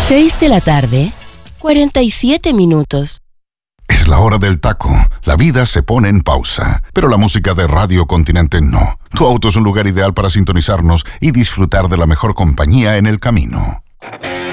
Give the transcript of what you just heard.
6 de la tarde, 47 minutos. Es la hora del taco. La vida se pone en pausa, pero la música de Radio Continente no. Tu auto es un lugar ideal para sintonizarnos y disfrutar de la mejor compañía en el camino.